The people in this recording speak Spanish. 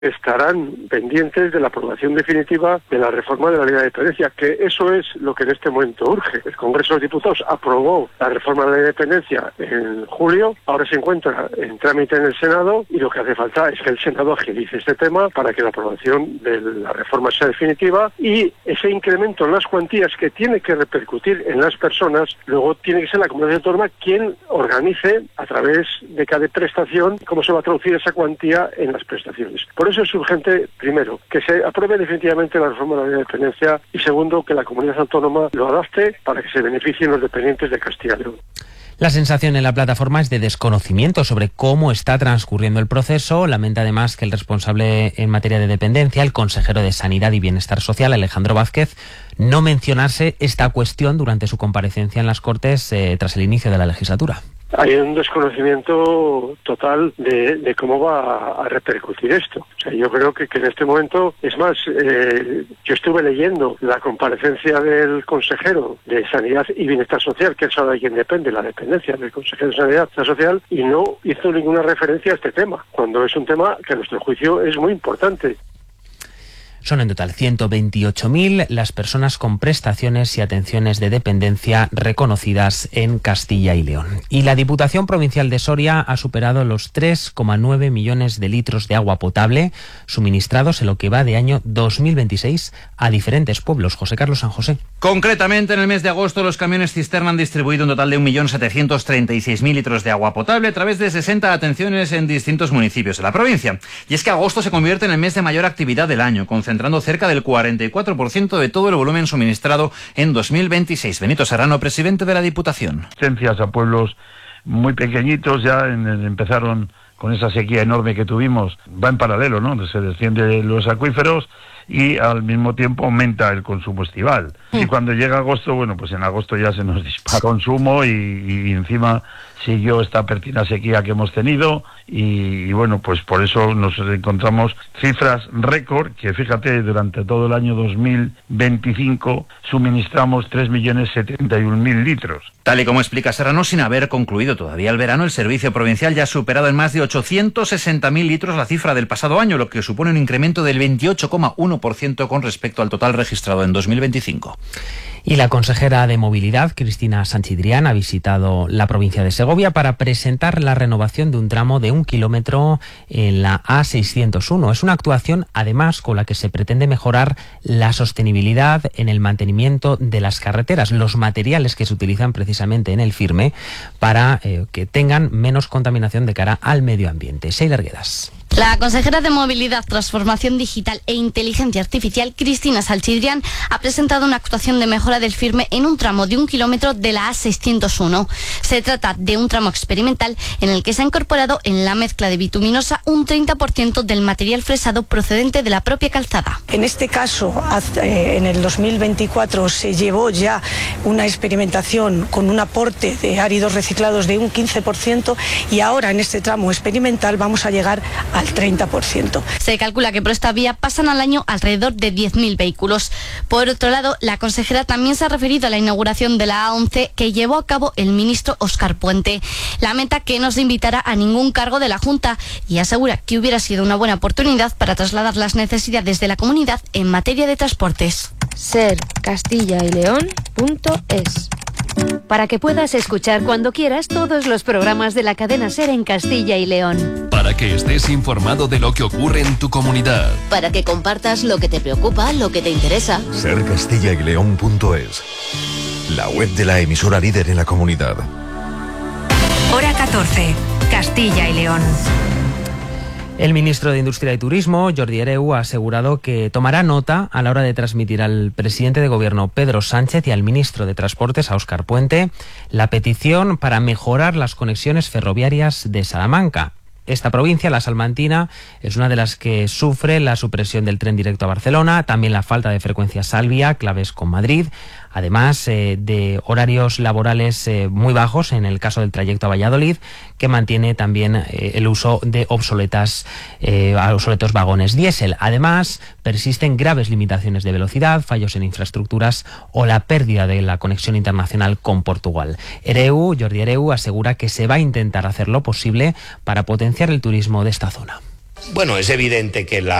estarán pendientes de la aprobación definitiva de la reforma de la ley de dependencia, que eso es lo que en este momento urge. El Congreso de los Diputados aprobó la reforma de la ley de dependencia en julio, ahora se encuentra en trámite en el Senado y lo que hace falta es que el Senado agilice este tema para que la aprobación de la reforma sea definitiva y ese incremento en las cuantías que tiene que repercutir en las personas, luego tiene que ser la comunidad autónoma quien organice a través de cada prestación cómo se va a traducir esa cuantía en las prestaciones. Por eso es urgente, primero, que se apruebe definitivamente la reforma de la ley de dependencia y segundo, que la comunidad autónoma lo adapte para que se beneficien los dependientes de Castilla y León. La sensación en la plataforma es de desconocimiento sobre cómo está transcurriendo el proceso. Lamenta además que el responsable en materia de dependencia, el consejero de Sanidad y Bienestar Social, Alejandro Vázquez, no mencionase esta cuestión durante su comparecencia en las Cortes tras el inicio de la legislatura. Hay un desconocimiento total de cómo va a repercutir esto. O sea, yo creo que en este momento, es más, yo estuve leyendo la comparecencia del consejero de Sanidad y Bienestar Social, que es ahora de quien depende, la dependencia del consejero de Sanidad y Bienestar Social, y no hizo ninguna referencia a este tema, cuando es un tema que a nuestro juicio es muy importante. Son en total 128.000 las personas con prestaciones y atenciones de dependencia reconocidas en Castilla y León. Y la Diputación Provincial de Soria ha superado los 3,9 millones de litros de agua potable suministrados en lo que va de año 2026 a diferentes pueblos. José Carlos San José. Concretamente, en el mes de agosto, los camiones cisterna han distribuido un total de 1.736.000 litros de agua potable a través de 60 atenciones en distintos municipios de la provincia. Y es que agosto se convierte en el mes de mayor actividad del año, concentrando cerca del 44% de todo el volumen suministrado en 2026. Benito Serrano, presidente de la Diputación. Asistencias a pueblos muy pequeñitos ya empezaron con esa sequía enorme que tuvimos. Va en paralelo, ¿no? Se descienden los acuíferos y al mismo tiempo aumenta el consumo estival. Y cuando llega agosto, bueno, pues en agosto ya se nos dispara el consumo y encima siguió esta pertina sequía que hemos tenido y bueno, pues por eso nos encontramos cifras récord, que fíjate, durante todo el año 2025 suministramos 3.071.000 litros. Tal y como explica Serrano, sin haber concluido todavía el verano, el servicio provincial ya ha superado en más de 860.000 litros la cifra del pasado año, lo que supone un incremento del 28,1% con respecto al total registrado en 2025. Y la consejera de Movilidad, Cristina Sanchidrián, ha visitado la provincia de Segovia para presentar la renovación de un tramo de 1 kilómetro en la A601. Es una actuación, además, con la que se pretende mejorar la sostenibilidad en el mantenimiento de las carreteras, los materiales que se utilizan precisamente en el firme para que tengan menos contaminación de cara al medio ambiente. Sheila Arguedas. La consejera de Movilidad, Transformación Digital e Inteligencia Artificial, Cristina Sanchidrián, ha presentado una actuación de mejora del firme en un tramo de 1 kilómetro de la A601. Se trata de un tramo experimental en el que se ha incorporado en la mezcla de bituminosa un 30% del material fresado procedente de la propia calzada. En este caso, en el 2024 se llevó ya una experimentación con un aporte de áridos reciclados de un 15% y ahora en este tramo experimental vamos a llegar al 30%. Se calcula que por esta vía pasan al año alrededor de 10.000 vehículos. Por otro lado, la consejera también se ha referido a la inauguración de la A11 que llevó a cabo el ministro Óscar Puente. Lamenta que no se invitara a ningún cargo de la Junta y asegura que hubiera sido una buena oportunidad para trasladar las necesidades de la comunidad en materia de transportes. SerCastillaYLeón.es para que puedas escuchar cuando quieras todos los programas de la cadena SER en Castilla y León. Para que estés informado de lo que ocurre en tu comunidad. Para que compartas lo que te preocupa, lo que te interesa. SerCastillaYLeón.es, la web de la emisora líder en la comunidad. Hora 14, Castilla y León. El ministro de Industria y Turismo, Jordi Hereu, ha asegurado que tomará nota a la hora de transmitir al presidente de Gobierno, Pedro Sánchez, y al ministro de Transportes, a Óscar Puente, la petición para mejorar las conexiones ferroviarias de Salamanca. Esta provincia, la salmantina, es una de las que sufre la supresión del tren directo a Barcelona, también la falta de frecuencia Salvia, claves con Madrid, además de horarios laborales muy bajos en el caso del trayecto a Valladolid, que mantiene también el uso de obsoletos vagones diésel. Además, persisten graves limitaciones de velocidad, fallos en infraestructuras o la pérdida de la conexión internacional con Portugal. Jordi Hereu, asegura que se va a intentar hacer lo posible para potenciar el turismo de esta zona. Bueno, es evidente que